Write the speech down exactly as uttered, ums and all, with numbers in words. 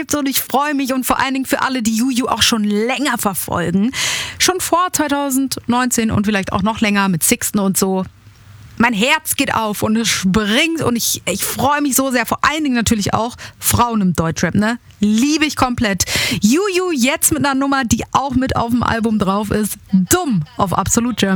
hyped und ich freue mich und vor allen Dingen für alle, die Juju auch schon länger verfolgen. Schon vor zwanzig neunzehn und vielleicht auch noch länger mit Sixten und so. Mein Herz geht auf und es springt und ich, ich freue mich so sehr. Vor allen Dingen natürlich auch Frauen im Deutschrap, ne? Liebe ich komplett. Juju jetzt mit einer Nummer, die auch mit auf dem Album drauf ist. Dumm auf Absolut German.